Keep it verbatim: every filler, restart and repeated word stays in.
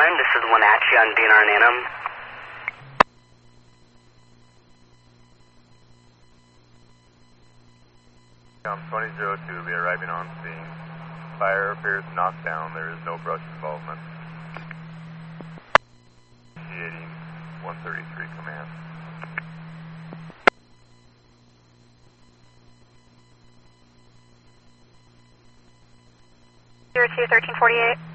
one, this is Wenatchee on D N R Nanum. Um, twenty oh two will be arriving on scene. Fire appears knocked down. There is no brush involvement. Initiating one thirty-three command. zero two, thirteen forty-eight.